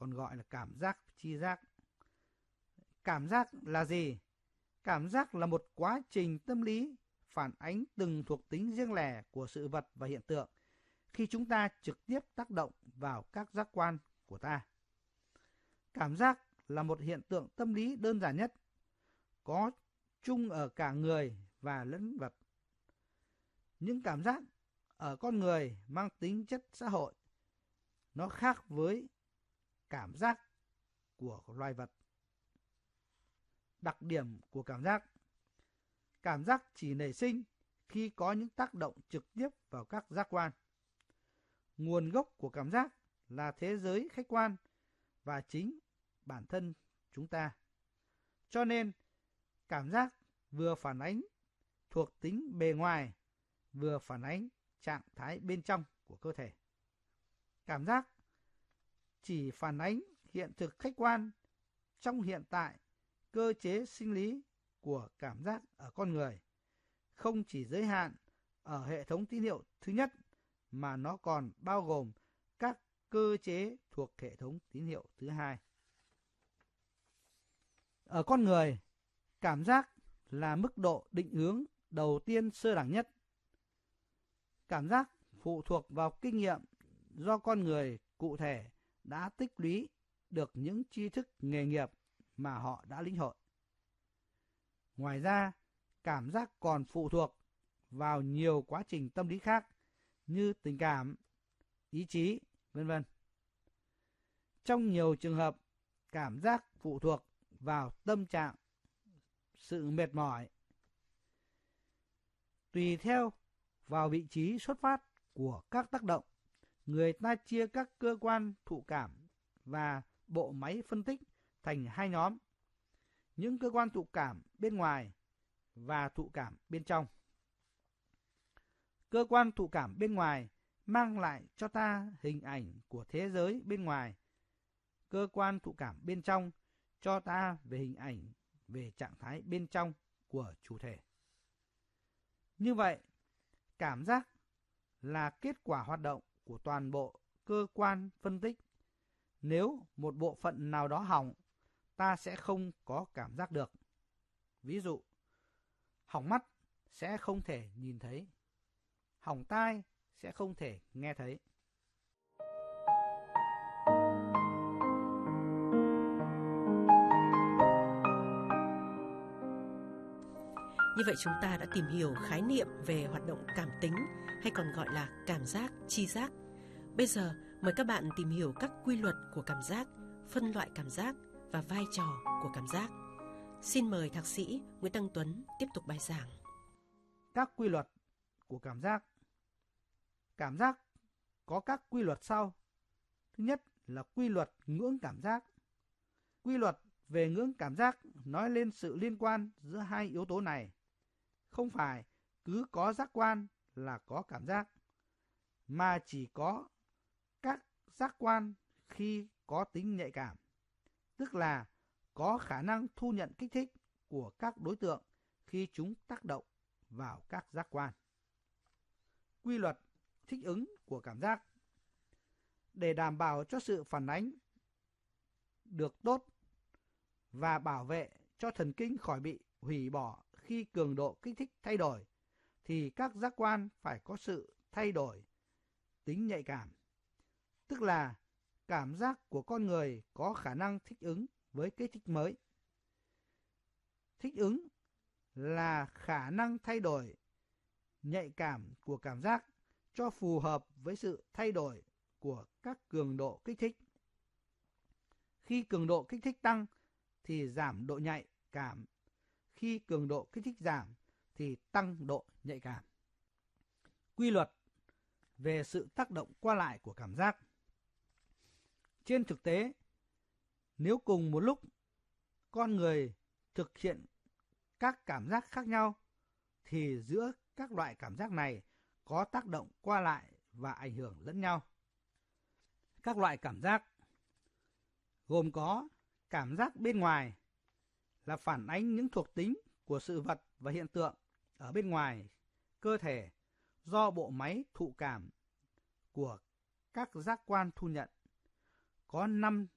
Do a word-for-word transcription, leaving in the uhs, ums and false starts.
còn gọi là cảm giác tri giác. Cảm giác là gì? Cảm giác là một quá trình tâm lý phản ánh từng thuộc tính riêng lẻ của sự vật và hiện tượng khi chúng ta trực tiếp tác động vào các giác quan của ta. Cảm giác là một hiện tượng tâm lý đơn giản nhất, có chung ở cả người và lẫn vật. Những cảm giác ở con người mang tính chất xã hội, nó khác với cảm giác của loài vật. Đặc điểm của cảm giác: cảm giác chỉ nảy sinh khi có những tác động trực tiếp vào các giác quan. Nguồn gốc của cảm giác là thế giới khách quan và chính bản thân chúng ta. Cho nên, cảm giác vừa phản ánh thuộc tính bề ngoài, vừa phản ánh trạng thái bên trong của cơ thể. Cảm giác chỉ phản ánh hiện thực khách quan trong hiện tại, cơ chế sinh lý của cảm giác ở con người, không chỉ giới hạn ở hệ thống tín hiệu thứ nhất, mà nó còn bao gồm các cơ chế thuộc hệ thống tín hiệu thứ hai. Ở con người, cảm giác là mức độ định hướng đầu tiên sơ đẳng nhất. Cảm giác phụ thuộc vào kinh nghiệm do con người cụ thể đã tích lũy được những tri thức nghề nghiệp mà họ đã lĩnh hội. Ngoài ra, cảm giác còn phụ thuộc vào nhiều quá trình tâm lý khác như tình cảm, ý chí, vân vân. Trong nhiều trường hợp, cảm giác phụ thuộc vào tâm trạng, sự mệt mỏi. Tùy theo vào vị trí xuất phát của các tác động, người ta chia các cơ quan thụ cảm và bộ máy phân tích thành hai nhóm: những cơ quan thụ cảm bên ngoài và thụ cảm bên trong. Cơ quan thụ cảm bên ngoài mang lại cho ta hình ảnh của thế giới bên ngoài. Cơ quan thụ cảm bên trong cho ta về hình ảnh về trạng thái bên trong của chủ thể. Như vậy, cảm giác là kết quả hoạt động của toàn bộ cơ quan phân tích. Nếu một bộ phận nào đó hỏng, ta sẽ không có cảm giác được. Ví dụ, hỏng mắt sẽ không thể nhìn thấy, hỏng tai sẽ không thể nghe thấy. Như vậy chúng ta đã tìm hiểu khái niệm về hoạt động cảm tính hay còn gọi là cảm giác, tri giác. Bây giờ mời các bạn tìm hiểu các quy luật của cảm giác, phân loại cảm giác và vai trò của cảm giác. Xin mời Thạc sĩ Nguyễn Đăng Tuấn tiếp tục bài giảng. Các quy luật của cảm giác. Cảm giác có các quy luật sau. Thứ nhất là quy luật ngưỡng cảm giác. Quy luật về ngưỡng cảm giác nói lên sự liên quan giữa hai yếu tố này. Không phải cứ có giác quan là có cảm giác, mà chỉ có các giác quan khi có tính nhạy cảm, tức là có khả năng thu nhận kích thích của các đối tượng khi chúng tác động vào các giác quan. Quy luật thích ứng của cảm giác. Để đảm bảo cho sự phản ánh được tốt và bảo vệ cho thần kinh khỏi bị hủy bỏ khi cường độ kích thích thay đổi, thì các giác quan phải có sự thay đổi tính nhạy cảm, tức là cảm giác của con người có khả năng thích ứng với kích thích mới. Thích ứng là khả năng thay đổi nhạy cảm của cảm giác cho phù hợp với sự thay đổi của các cường độ kích thích. Khi cường độ kích thích tăng thì giảm độ nhạy cảm, khi cường độ kích thích giảm thì tăng độ nhạy cảm. Quy luật về sự tác động qua lại của cảm giác. Trên thực tế, nếu cùng một lúc con người thực hiện các cảm giác khác nhau, thì giữa các loại cảm giác này có tác động qua lại và ảnh hưởng lẫn nhau. Các loại cảm giác gồm có cảm giác bên ngoài là phản ánh những thuộc tính của sự vật và hiện tượng ở bên ngoài cơ thể do bộ máy thụ cảm của các giác quan thu nhận. Có năm